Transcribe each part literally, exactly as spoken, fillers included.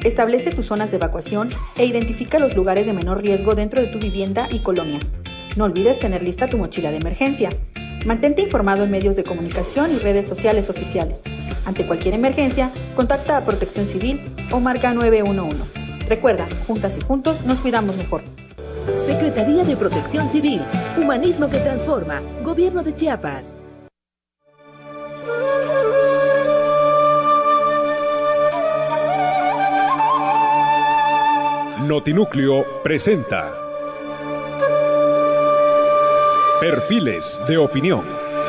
Establece tus zonas de evacuación e identifica los lugares de menor riesgo dentro de tu vivienda y colonia. No olvides tener lista tu mochila de emergencia. Mantente informado en medios de comunicación y redes sociales oficiales. Ante cualquier emergencia, contacta a Protección Civil o marca nueve uno uno. Recuerda, juntas y juntos nos cuidamos mejor. Secretaría de Protección Civil, Humanismo que Transforma, Gobierno de Chiapas. Notinúcleo presenta Perfiles de Opinión.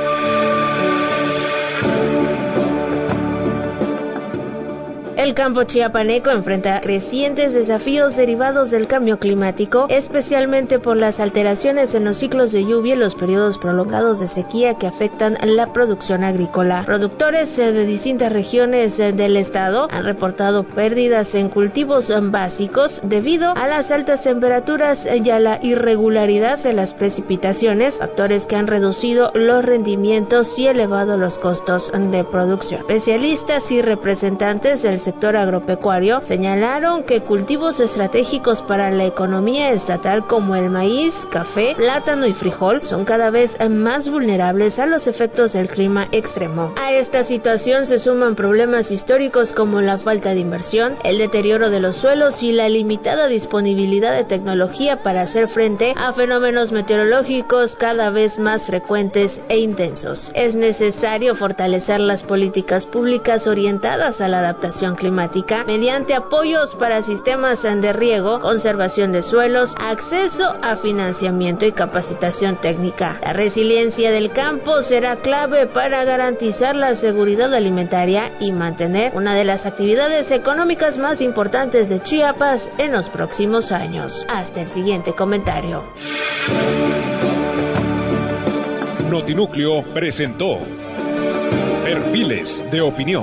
El campo chiapaneco enfrenta crecientes desafíos derivados del cambio climático, especialmente por las alteraciones en los ciclos de lluvia y los periodos prolongados de sequía que afectan la producción agrícola. Productores de distintas regiones del estado han reportado pérdidas en cultivos básicos debido a las altas temperaturas y a la irregularidad de las precipitaciones, factores que han reducido los rendimientos y elevado los costos de producción. Especialistas y representantes del sector agropecuario señalaron que cultivos estratégicos para la economía estatal como el maíz, café, plátano y frijol son cada vez más vulnerables a los efectos del clima extremo. A esta situación se suman problemas históricos como la falta de inversión, el deterioro de los suelos y la limitada disponibilidad de tecnología para hacer frente a fenómenos meteorológicos cada vez más frecuentes e intensos. Es necesario fortalecer las políticas públicas orientadas a la adaptación climática mediante apoyos para sistemas de riego, conservación de suelos, acceso a financiamiento y capacitación técnica. La resiliencia del campo será clave para garantizar la seguridad alimentaria y mantener una de las actividades económicas más importantes de Chiapas en los próximos años. Hasta el siguiente comentario. Notinúcleo presentó Perfiles de Opinión.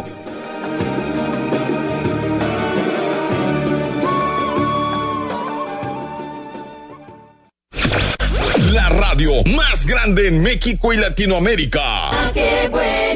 La radio más grande en México y Latinoamérica. ¡Ah, qué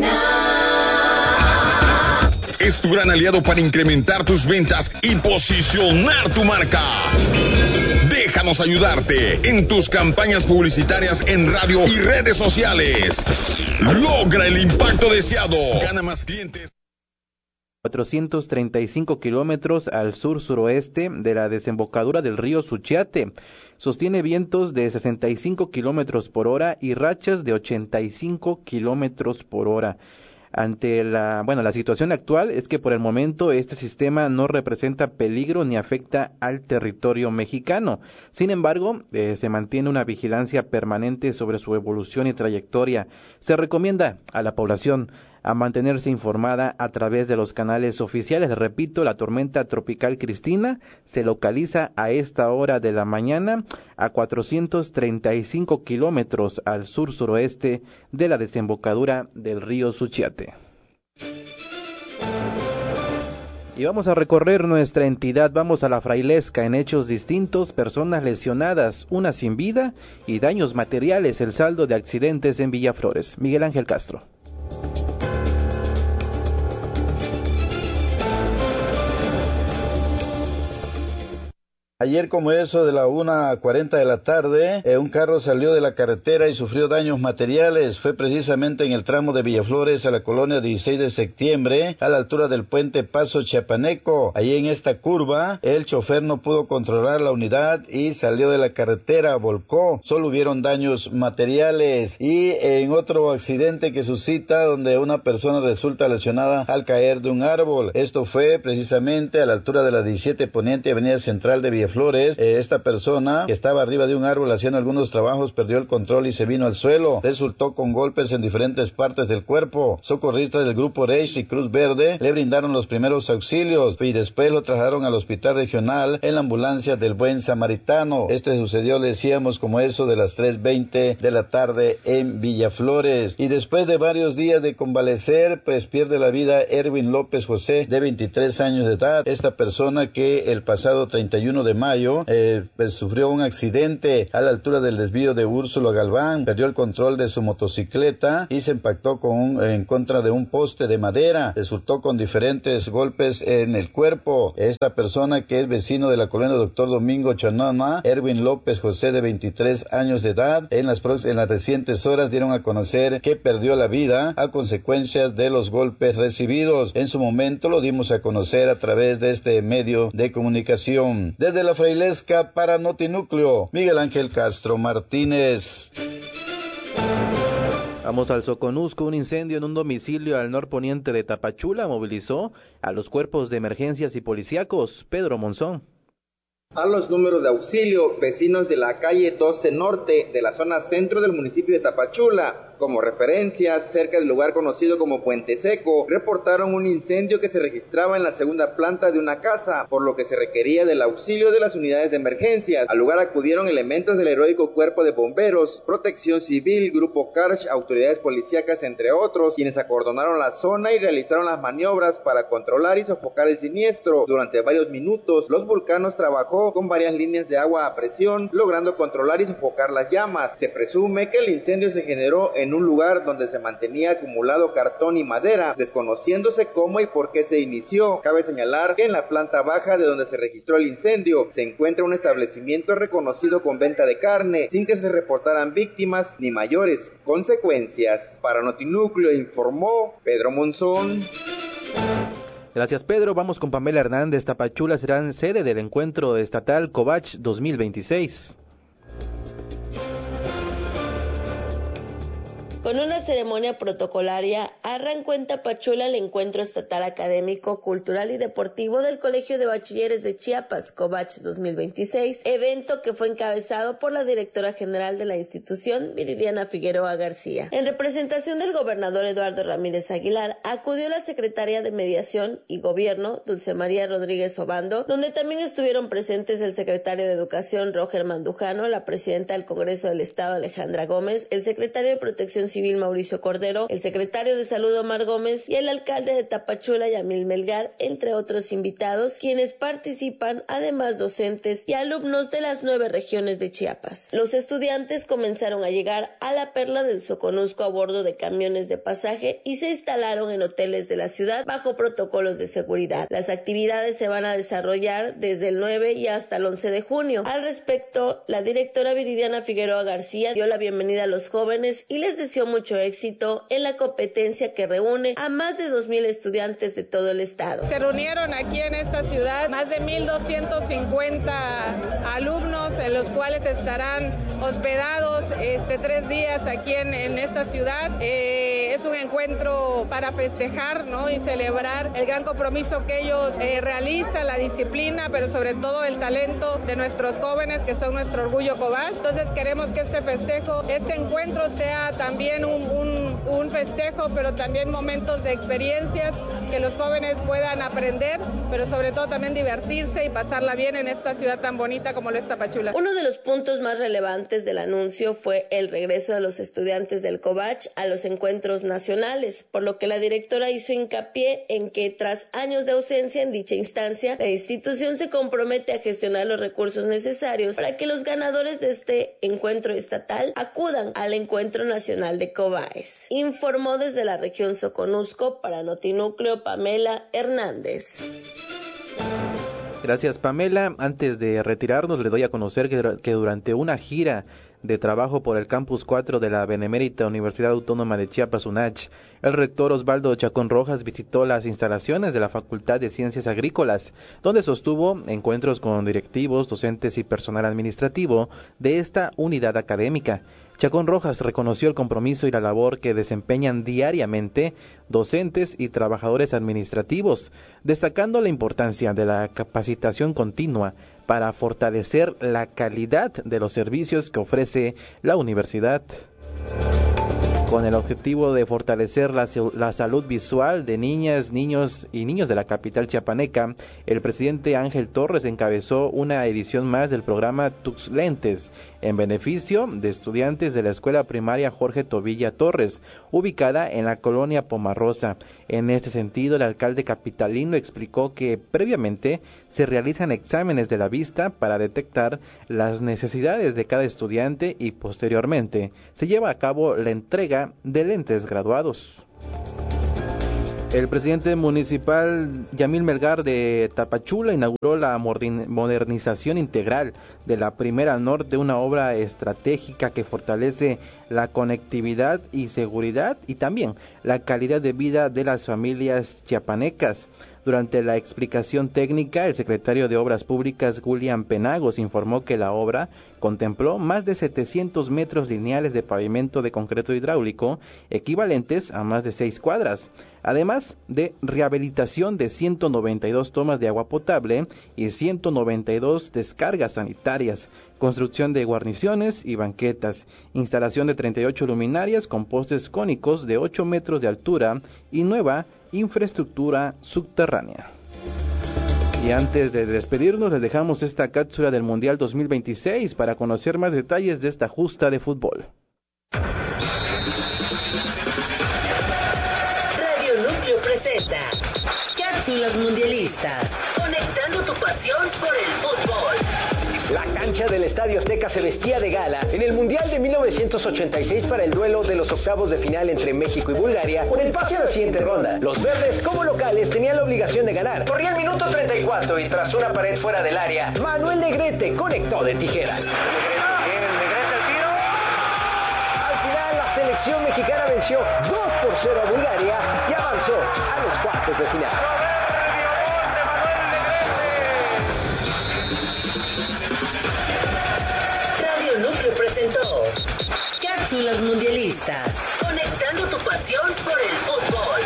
buena! Es tu gran aliado para incrementar tus ventas y posicionar tu marca. Déjanos ayudarte en tus campañas publicitarias en radio y redes sociales. Logra el impacto deseado. Gana más clientes. cuatrocientos treinta y cinco kilómetros al sur-suroeste de la desembocadura del río Suchiate. Sostiene vientos de sesenta y cinco kilómetros por hora y rachas de ochenta y cinco kilómetros por hora. Ante la, bueno, la situación actual es que por el momento este sistema no representa peligro ni afecta al territorio mexicano. Sin embargo, eh, se mantiene una vigilancia permanente sobre su evolución y trayectoria. Se recomienda a la población a mantenerse informada a través de los canales oficiales. Repito, la tormenta tropical Cristina se localiza a esta hora de la mañana a cuatrocientos treinta y cinco kilómetros al sur-suroeste de la desembocadura del río Suchiate. Y vamos a recorrer nuestra entidad, vamos a la Frailesca. En hechos distintos, personas lesionadas, una sin vida y daños materiales, el saldo de accidentes en Villaflores. Miguel Ángel Castro. Ayer, como eso de la una cuarenta de la tarde, eh, un carro salió de la carretera y sufrió daños materiales. Fue precisamente en el tramo de Villaflores a la colonia dieciséis de septiembre, a la altura del puente Paso Chiapaneco. Allí en esta curva, el chofer no pudo controlar la unidad y salió de la carretera, volcó. Solo hubieron daños materiales. Y en otro accidente que suscita, donde una persona resulta lesionada al caer de un árbol. Esto fue precisamente a la altura de la diecisiete Poniente, Avenida Central de Villaflores. Flores, eh, esta persona que estaba arriba de un árbol haciendo algunos trabajos perdió el control y se vino al suelo. Resultó con golpes en diferentes partes del cuerpo. Socorristas del Grupo Reis y Cruz Verde le brindaron los primeros auxilios y después lo trasladaron al hospital regional en la ambulancia del Buen Samaritano. Este sucedió, le decíamos, como eso de las tres veinte de la tarde en Villaflores. Y después de varios días de convalecer, pues pierde la vida Erwin López José, de veintitrés años de edad. Esta persona que el pasado treinta y uno de mayo, eh, pues, sufrió un accidente a la altura del desvío de Úrsulo Galván, perdió el control de su motocicleta y se impactó con un, en contra de un poste de madera, resultó con diferentes golpes en el cuerpo. Esta persona, que es vecino de la colonia Doctor Domingo Chanoma, Erwin López José, de veintitrés años de edad, en las, en las recientes horas dieron a conocer que perdió la vida a consecuencias de los golpes recibidos. En su momento lo dimos a conocer a través de este medio de comunicación. Desde la Frailesca para Notinúcleo, Miguel Ángel Castro Martínez. Vamos al Soconusco. Un incendio en un domicilio al norponiente de Tapachula movilizó a los cuerpos de emergencias y policíacos. Pedro Monzón. A los números de auxilio, vecinos de la calle doce Norte de la zona centro del municipio de Tapachula, como referencia, cerca del lugar conocido como Puente Seco, reportaron un incendio que se registraba en la segunda planta de una casa, por lo que se requería del auxilio de las unidades de emergencias. Al lugar acudieron elementos del heroico Cuerpo de Bomberos, Protección Civil, Grupo Karch, autoridades policíacas, entre otros, quienes acordonaron la zona y realizaron las maniobras para controlar y sofocar el siniestro. Durante varios minutos, Los Vulcanos trabajó con varias líneas de agua a presión, logrando controlar y sofocar las llamas. Se presume que el incendio se generó en un lugar donde se mantenía acumulado cartón y madera, desconociéndose cómo y por qué se inició. Cabe señalar que en la planta baja de donde se registró el incendio se encuentra un establecimiento reconocido con venta de carne, sin que se reportaran víctimas ni mayores consecuencias. Para Notinúcleo informó Pedro Monzón. Gracias, Pedro. Vamos con Pamela Hernández. Tapachula será sede del encuentro estatal Covach dos mil veintiséis. Con una ceremonia protocolaria, arrancó en Tapachula el encuentro estatal académico, cultural y deportivo del Colegio de Bachilleres de Chiapas, Covach dos mil veintiséis, evento que fue encabezado por la directora general de la institución, Viridiana Figueroa García. En representación del gobernador Eduardo Ramírez Aguilar, acudió la secretaria de Mediación y Gobierno, Dulce María Rodríguez Obando, donde también estuvieron presentes el secretario de Educación, Roger Mandujano, la presidenta del Congreso del Estado, Alejandra Gómez, el secretario de Protección Civil, Mauricio Cordero, el secretario de Salud, Omar Gómez, y el alcalde de Tapachula, Yamil Melgar, entre otros invitados, quienes participan, además docentes y alumnos de las nueve regiones de Chiapas. Los estudiantes comenzaron a llegar a la perla del Soconusco a bordo de camiones de pasaje y se instalaron en hoteles de la ciudad bajo protocolos de seguridad. Las actividades se van a desarrollar desde el nueve y hasta el once de junio. Al respecto, la directora Viridiana Figueroa García dio la bienvenida a los jóvenes y les deseó mucho éxito en la competencia que reúne a más de dos mil estudiantes de todo el estado. Se reunieron aquí en esta ciudad más de mil doscientos cincuenta alumnos, en los cuales estarán hospedados este, tres días aquí en, en esta ciudad. Eh, es un encuentro para festejar, ¿no?, y celebrar el gran compromiso que ellos eh, realizan, la disciplina, pero sobre todo el talento de nuestros jóvenes, que son nuestro orgullo Covach. Entonces queremos que este festejo, este encuentro sea también Un, un, un festejo, pero también momentos de experiencias que los jóvenes puedan aprender, pero sobre todo también divertirse y pasarla bien en esta ciudad tan bonita como lo es Tapachula. Uno de los puntos más relevantes del anuncio fue el regreso de los estudiantes del Covach a los encuentros nacionales, por lo que la directora hizo hincapié en que tras años de ausencia en dicha instancia, la institución se compromete a gestionar los recursos necesarios para que los ganadores de este encuentro estatal acudan al encuentro nacional de Cobaes. Informó desde la región Soconusco para Notinúcleo Pamela Hernández. Gracias, Pamela. Antes de retirarnos, le doy a conocer que, que durante una gira de trabajo por el Campus cuatro de la Benemérita Universidad Autónoma de Chiapas, UNACH, el rector Osvaldo Chacón Rojas visitó las instalaciones de la Facultad de Ciencias Agrícolas, donde sostuvo encuentros con directivos, docentes y personal administrativo de esta unidad académica. Chacón Rojas reconoció el compromiso y la labor que desempeñan diariamente docentes y trabajadores administrativos, destacando la importancia de la capacitación continua para fortalecer la calidad de los servicios que ofrece la universidad. con el objetivo de fortalecer la, la salud visual de niñas, niños y niños de la capital chiapaneca. El presidente Ángel Torres encabezó una edición más del programa Tus Lentes, en beneficio de estudiantes de la escuela primaria Jorge Tobilla Torres, ubicada en la colonia Pomarrosa. En este sentido, el alcalde capitalino explicó que previamente se realizan exámenes de la vista para detectar las necesidades de cada estudiante y posteriormente se lleva a cabo la entrega de lentes graduados. El presidente municipal Yamil Melgar de Tapachula inauguró la modernización integral de la Primera Norte, una obra estratégica que fortalece la conectividad y seguridad y también la calidad de vida de las familias chiapanecas. Durante la explicación técnica, el secretario de Obras Públicas, William Penagos, informó que la obra contempló más de setecientos metros lineales de pavimento de concreto hidráulico, equivalentes a más de seis cuadras, además de rehabilitación de ciento noventa y dos tomas de agua potable y ciento noventa y dos descargas sanitarias, construcción de guarniciones y banquetas, instalación de treinta y ocho luminarias con postes cónicos de ocho metros de altura y nueva infraestructura subterránea. Y antes de despedirnos, les dejamos esta cápsula del Mundial dos mil veintiséis para conocer más detalles de esta justa de fútbol. Radio Núcleo presenta Cápsulas Mundialistas, conectando tu pasión por el fútbol. La cancha del Estadio Azteca se vestía de gala en el Mundial de mil novecientos ochenta y seis para el duelo de los octavos de final entre México y Bulgaria por el pase a la siguiente ronda. Los verdes, como locales, tenían la obligación de ganar. Corría el minuto treinta y cuatro y tras una pared fuera del área, Manuel Negrete conectó de tijera. Al final, la selección mexicana venció dos por cero a Bulgaria y avanzó a los cuartos de final. Núcleo presentó Cápsulas Mundialistas, conectando tu pasión por el fútbol.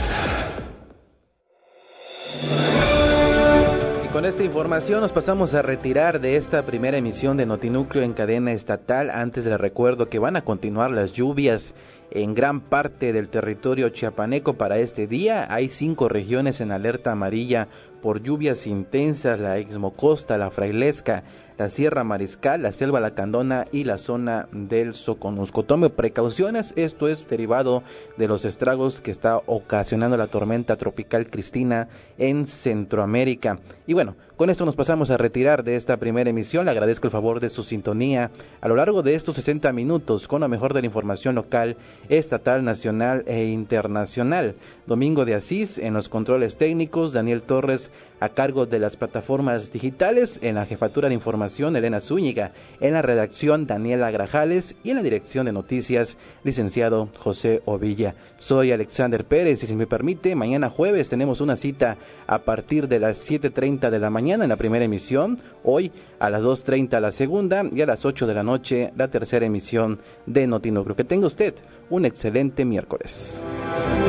Y con esta información nos pasamos a retirar de esta primera emisión de Notinúcleo en cadena estatal. Antes les recuerdo que van a continuar las lluvias en gran parte del territorio chiapaneco para este día. Hay cinco regiones en alerta amarilla por lluvias intensas: la Exmocosta, la Frailesca, la Sierra Mariscal, la Selva Lacandona y la zona del Soconusco. Tome precauciones, esto es derivado de los estragos que está ocasionando la tormenta tropical Cristina en Centroamérica. Y bueno, con esto nos pasamos a retirar de esta primera emisión. Le agradezco el favor de su sintonía a lo largo de estos sesenta minutos con lo mejor de la información local, estatal, nacional e internacional. Domingo de Asís en los controles técnicos, Daniel Torres a cargo de las plataformas digitales, en la jefatura de información Elena Zúñiga, en la redacción Daniela Grajales y en la dirección de noticias licenciado José Ovilla. Soy Alexander Pérez y si me permite, mañana jueves tenemos una cita a partir de las siete treinta de la mañana en la primera emisión, hoy a las dos treinta la segunda y a las ocho de la noche la tercera emisión de Notinúcleo. Que tenga usted un excelente miércoles.